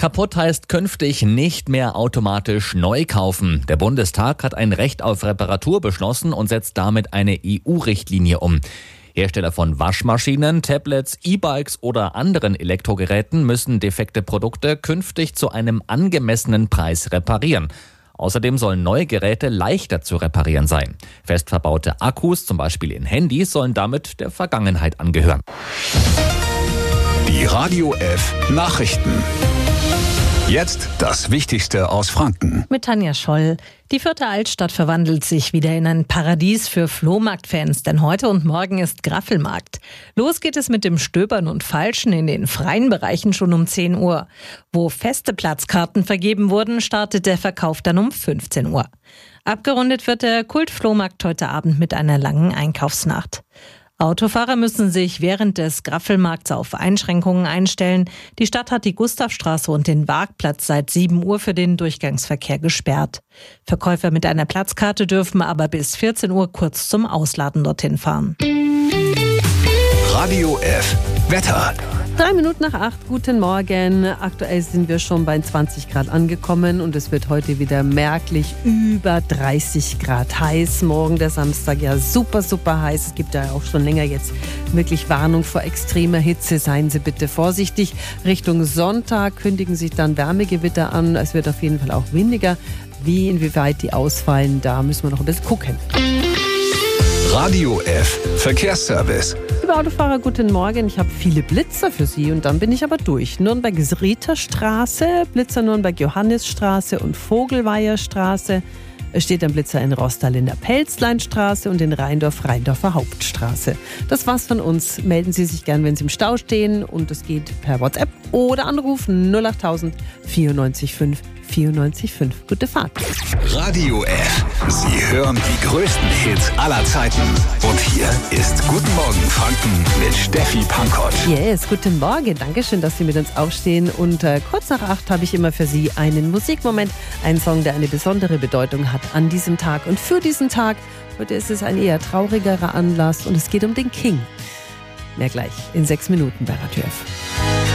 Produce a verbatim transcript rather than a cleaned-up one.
Kaputt heißt künftig nicht mehr automatisch neu kaufen. Der Bundestag hat ein Recht auf Reparatur beschlossen und setzt damit eine E U-Richtlinie um. Hersteller von Waschmaschinen, Tablets, E-Bikes oder anderen Elektrogeräten müssen defekte Produkte künftig zu einem angemessenen Preis reparieren. Außerdem sollen neue Geräte leichter zu reparieren sein. Fest verbaute Akkus, zum Beispiel in Handys, sollen damit der Vergangenheit angehören. Die Radio F Nachrichten. Jetzt das Wichtigste aus Franken. Mit Tanja Scholl. Die Fürther Altstadt verwandelt sich wieder in ein Paradies für Flohmarktfans, denn heute und morgen ist Graffelmarkt. Los geht es mit dem Stöbern und Falschen in den freien Bereichen schon um zehn Uhr. Wo feste Platzkarten vergeben wurden, startet der Verkauf dann um fünfzehn Uhr. Abgerundet wird der Kultflohmarkt heute Abend mit einer langen Einkaufsnacht. Autofahrer müssen sich während des Graffelmarkts auf Einschränkungen einstellen. Die Stadt hat die Gustavstraße und den Waagplatz seit sieben Uhr für den Durchgangsverkehr gesperrt. Verkäufer mit einer Platzkarte dürfen aber bis vierzehn Uhr kurz zum Ausladen dorthin fahren. Radio F Wetter. Drei Minuten nach acht, guten Morgen. Aktuell sind wir schon bei zwanzig Grad angekommen und es wird heute wieder merklich über dreißig Grad heiß. Morgen der Samstag ja super, super heiß. Es gibt ja auch schon länger jetzt wirklich Warnung vor extremer Hitze. Seien Sie bitte vorsichtig. Richtung Sonntag kündigen sich dann Wärmegewitter an. Es wird auf jeden Fall auch windiger. Wie, inwieweit die ausfallen, da müssen wir noch ein bisschen gucken. Radio F Verkehrsservice. Liebe Autofahrer, guten Morgen. Ich habe viele Blitzer für Sie und dann bin ich aber durch. Nürnberg-Rieterstraße, Blitzer Nürnberg-Johannisstraße und Vogelweierstraße. Es steht ein Blitzer in Rostal in der Pelzleinstraße und in Rheindorf-Rheindorfer Hauptstraße. Das war's von uns. Melden Sie sich gern, wenn Sie im Stau stehen und es geht per WhatsApp oder anrufen null acht tausend vierundneunzig fünf vierundneunzig fünf. Gute Fahrt. Radio F. Sie hören die größten Hits aller Zeiten. Und hier ist Guten Morgen Franken mit Steffi Pankott. Yes, guten Morgen. Dankeschön, dass Sie mit uns aufstehen. Und äh, kurz nach acht habe ich immer für Sie einen Musikmoment. Einen Song, der eine besondere Bedeutung hat an diesem Tag. Und für diesen Tag, heute ist es ein eher traurigerer Anlass und es geht um den King. Mehr gleich in sechs Minuten bei Radio F.